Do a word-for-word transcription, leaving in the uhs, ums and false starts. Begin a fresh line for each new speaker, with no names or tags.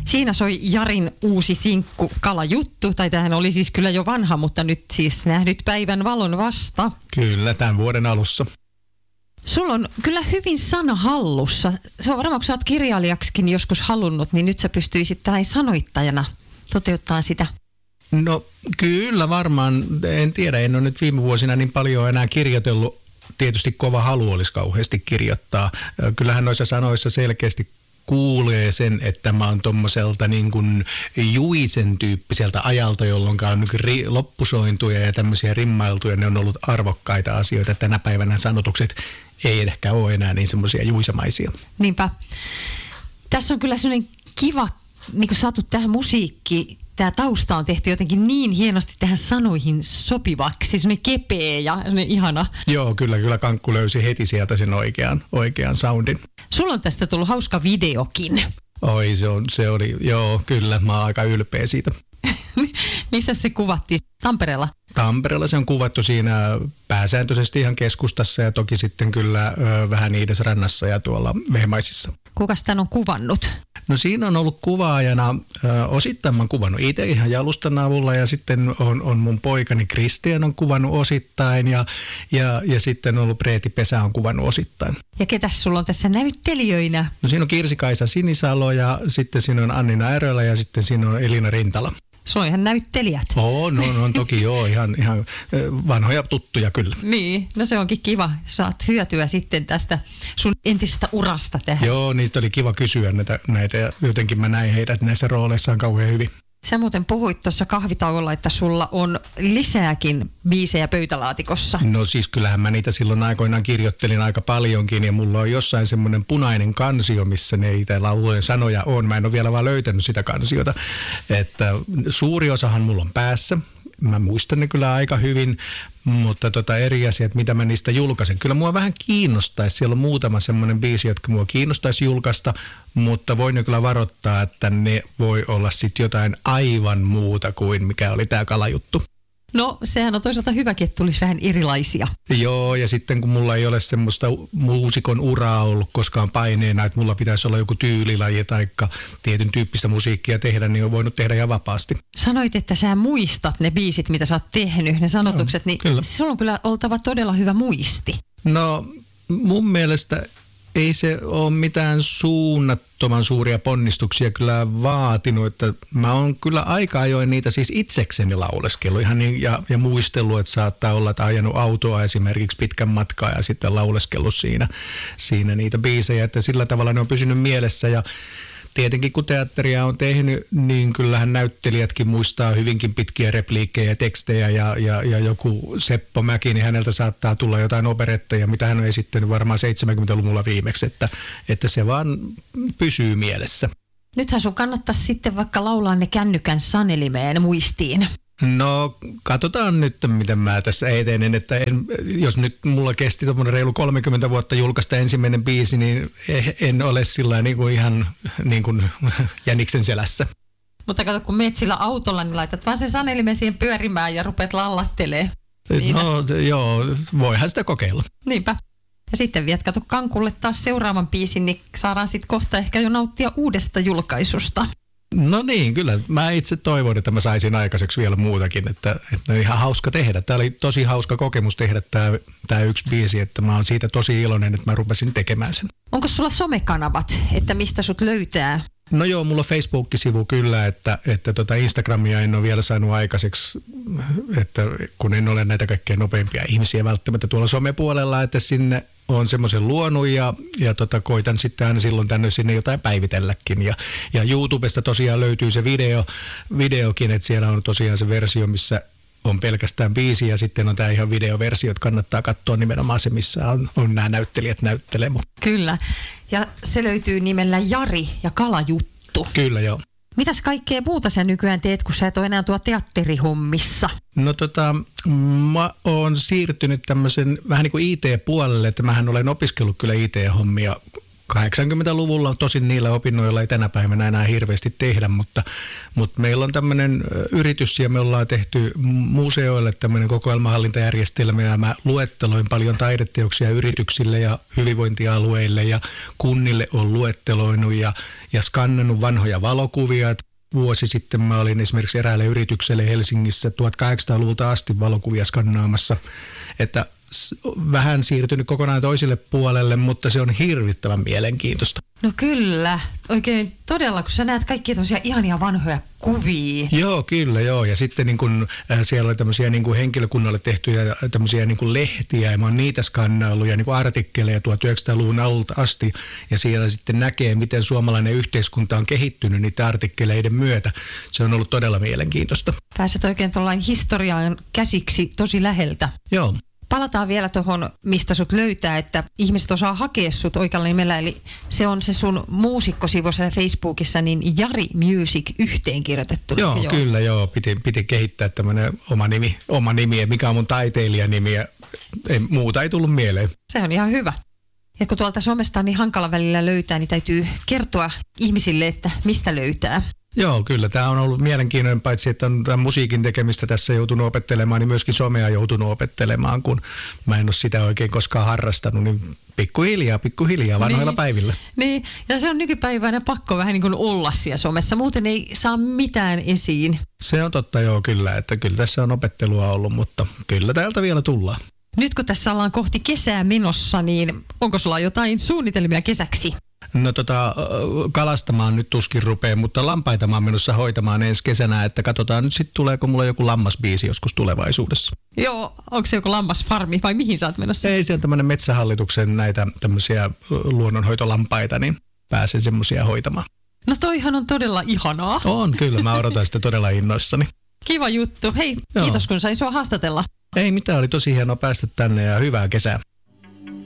Siinä soi Jarin uusi sinkku Kalajuttu, tai tämähän oli siis kyllä jo vanha, mutta nyt siis nähnyt päivän valon vasta.
Kyllä, tämän vuoden alussa.
Sulla on kyllä hyvin sana hallussa. Se on varmaan, kun sä oot kirjailijaksikin joskus halunnut, niin nyt sä pystyisit tällainen sanoittajana toteuttaa sitä.
No kyllä varmaan, en tiedä, en ole nyt viime vuosina niin paljon enää kirjoitellut. Tietysti kova halu olisi kauheasti kirjoittaa. Kyllähän noissa sanoissa selkeästi kuulee sen, että mä oon tommoselta niin kuin Juisen tyyppiseltä ajalta, jolloin on niin ri- loppusointuja ja tämmöisiä rimmailtuja. Ne on ollut arvokkaita asioita. Tänä päivänä sanotukset ei ehkä ole enää niin semmoisia juisamaisia.
Niinpä. Tässä on kyllä sellainen kiva, niin kuin saatu tähän musiikki. Tämä tausta on tehty jotenkin niin hienosti tähän sanoihin sopivaksi. Sellainen kepeä ja sellainen ihana.
Joo, kyllä, kyllä Kankku löysi heti sieltä sen oikean, oikean soundin.
Sulla on tästä tullut hauska videokin.
Oi, se, on, se oli, joo, kyllä, mä oon aika ylpeä siitä.
Missä se kuvattiin? Tampereella?
Tampereella se on kuvattu siinä pääsääntöisesti ihan keskustassa ja toki sitten kyllä ö, vähän Iidesrannassa ja tuolla Vehmaisissa.
Kukas tämän on kuvannut?
No siinä on ollut kuvaajana, ö, osittain mä oon kuvannut itse ihan jalustan avulla ja sitten on, on mun poikani Kristian on kuvannut osittain ja, ja, ja sitten on ollut Preeti Pesä on kuvannut osittain.
Ja ketäs sulla on tässä näyttelijöinä?
No siinä on Kirsi-Kaisa Sinisalo ja sitten siinä on Annina Ärölä ja sitten siinä on Elina Rintala.
Sulla on ihan näyttelijät.
Oo, no, no toki joo, ihan, ihan vanhoja tuttuja kyllä.
Niin, no se onkin kiva. Saat hyötyä sitten tästä sun entisestä urasta tähän.
Joo, niistä oli kiva kysyä näitä, näitä ja jotenkin mä näin heidät näissä rooleissaan kauhean hyvin.
Sä muuten puhuit tuossa kahvitauolla, että sulla on lisääkin biisejä pöytälaatikossa.
No siis kyllähän mä niitä silloin aikoinaan kirjoittelin aika paljonkin ja mulla on jossain semmoinen punainen kansio, missä niitä laulujen sanoja on. Mä en ole vielä vaan löytänyt sitä kansiota, että suuri osahan mulla on päässä. Mä muistan ne kyllä aika hyvin, mutta tota eri asiat, mitä mä niistä julkaisen. Kyllä mua vähän kiinnostaisi. Siellä on muutama semmoinen biisi, jotka mua kiinnostaisi julkaista, mutta voin jo kyllä varoittaa, että ne voi olla sitten jotain aivan muuta kuin mikä oli tää Kalajuttu.
No, sehän on toisaalta hyväkin, että tulisi vähän erilaisia.
Joo, ja sitten kun mulla ei ole semmoista muusikon uraa ollut koskaan paineena, että mulla pitäisi olla joku tyylilaji tai tietyn tyyppistä musiikkia tehdä, niin on voinut tehdä ihan vapaasti.
Sanoit, että sä muistat ne biisit, mitä sä oot tehnyt, ne sanotukset, no, niin kyllä. Sulla on kyllä oltava todella hyvä muisti.
No, mun mielestä ei se ole mitään suunnattoman suuria ponnistuksia kyllä vaatinut, että mä oon kyllä aika ajoin niitä siis itsekseni lauleskellut ihan niin, ja, ja muistellut, että saattaa olla, että ajanut autoa esimerkiksi pitkän matkaa ja sitten lauleskellut siinä, siinä niitä biisejä, että sillä tavalla ne on pysynyt mielessä ja tietenkin kun teatteria on tehnyt, niin kyllähän näyttelijätkin muistaa hyvinkin pitkiä repliikkejä ja tekstejä ja, ja, ja joku Seppo Mäki, niin häneltä saattaa tulla jotain operetteja, mitä hän on esittänyt varmaan seitsemänkymmentäluvulla viimeksi, että, että se vaan pysyy mielessä.
Nythän sun kannattaisi sitten vaikka laulaa ne kännykän sanelimeen muistiin.
No katsotaan nyt, miten mä tässä etenen, että en, jos nyt mulla kesti tommoinen reilu kolmekymmentä vuotta julkaista ensimmäinen biisi, niin en ole sillä niin kuin ihan niin kuin jäniksen selässä.
Mutta kato, kun meet sillä autolla, niin laitat vaan sen sanelimen siihen pyörimään ja rupeat lallattelee.
No joo, voihan sitä kokeilla.
Niinpä. Ja sitten viet, kato Kankulle taas seuraavan biisin, niin saadaan sitten kohta ehkä jo nauttia uudesta julkaisusta.
No niin, kyllä. Mä itse toivon, että mä saisin aikaiseksi vielä muutakin, että, että on ihan hauska tehdä. Tämä oli tosi hauska kokemus tehdä tämä, tämä yksi biisi, että mä oon siitä tosi iloinen, että mä rupesin tekemään sen.
Onko sulla somekanavat, että mistä sut löytää?
No joo, mulla on Facebook-sivu kyllä, että, että tota Instagramia en ole vielä saanut aikaiseksi, että kun en ole näitä kaikkein nopeimpia ihmisiä välttämättä tuolla somepuolella, että sinne on semmoisen luonut ja, ja tota, koitan sitten aina silloin tänne sinne jotain päivitelläkin. Ja, ja YouTubesta tosiaan löytyy se video, videokin, että siellä on tosiaan se versio, missä on pelkästään biisi ja sitten on tämä ihan videoversio, että kannattaa katsoa nimenomaan se, missä on, on nämä näyttelijät näyttelee.
Kyllä, ja se löytyy nimellä Jari ja Kalajuttu.
Kyllä, joo.
Mitäs kaikkea muuta sä nykyään teet, kun sä et ole enää tuo teatterihommissa?
No tota, mä oon siirtynyt tämmöisen vähän niin kuin I T-puolelle, että mähän olen opiskellut kyllä I T-hommia kahdeksankymmentäluvulla, tosin niillä opinnoilla ei tänä päivänä enää hirveästi tehdä, mutta, mutta meillä on tämmöinen yritys ja me ollaan tehty museoille tämmöinen kokoelmahallintajärjestelmä ja mä luetteloin paljon taideteoksia yrityksille ja hyvinvointialueille ja kunnille on luetteloinut ja, ja skannannut vanhoja valokuvia. Vuosi sitten mä olin esimerkiksi eräälle yritykselle Helsingissä tuhatkahdeksansataaluvulta asti valokuvia skannaamassa, että vähän siirtynyt kokonaan toiselle puolelle, mutta se on hirvittävän mielenkiintoista.
No kyllä, oikein todella, kun sä näet kaikkia tämmöisiä ihania vanhoja kuvia.
Joo, kyllä joo. Ja sitten niin kun, äh, siellä oli tämmöisiä niin kun henkilökunnalle tehtyjä tämmöisiä niin kun lehtiä, ja mä oon niitä skannaillut ja niin kun artikkeleja tuhatyhdeksänsataaluvun alulta asti. Ja siellä sitten näkee, miten suomalainen yhteiskunta on kehittynyt niiden artikkeleiden myötä. Se on ollut todella mielenkiintoista.
Pääset oikein tuollain historiaan käsiksi tosi läheltä.
Joo.
Palataan vielä tuohon, mistä sut löytää, että ihmiset osaa hakea sut oikealla nimellä. Eli se on se sun muusikkosivu siellä Facebookissa, niin Jari Music yhteenkirjoitettu.
Joo, joo, kyllä joo. Piti, piti kehittää tämmöinen oma nimi, oma nimi, mikä on mun taiteilijanimi ja ei, muuta ei tullut mieleen.
Se on ihan hyvä. Ja kun tuolta somesta on niin hankala välillä löytää, niin täytyy kertoa ihmisille, että mistä löytää.
Joo, kyllä. Tämä on ollut mielenkiintoinen, paitsi että on tämän musiikin tekemistä tässä joutunut opettelemaan, niin myöskin somea joutunut opettelemaan, kun mä en ole sitä oikein koskaan harrastanut, niin pikkuhiljaa, pikkuhiljaa vanhoilla
niin,
päivillä.
Niin, ja se on nykypäivänä pakko vähän niin kuin olla siellä somessa, muuten ei saa mitään esiin.
Se on totta, joo, kyllä, että kyllä tässä on opettelua ollut, mutta kyllä täältä vielä tullaan.
Nyt kun tässä ollaan kohti kesää menossa, niin onko sulla jotain suunnitelmia kesäksi?
No tota, kalastamaan nyt tuskin rupeaa, mutta lampaita mä oon menossa hoitamaan ensi kesänä, että katsotaan nyt sitten tuleeko mulla joku lammasbiisi joskus tulevaisuudessa.
Joo, onko se joku lammasfarmi vai mihin sä oot menossa?
Ei, se on tämmöinen metsähallituksen näitä tämmöisiä luonnonhoitolampaita, niin pääsen semmoisia hoitamaan.
No toihan on todella ihanaa.
On kyllä, mä odotan sitä todella innoissani.
Kiva juttu. Hei,
Joo.
Kiitos kun sain sua haastatella.
Ei mitään, oli tosi hienoa päästä tänne ja hyvää kesää.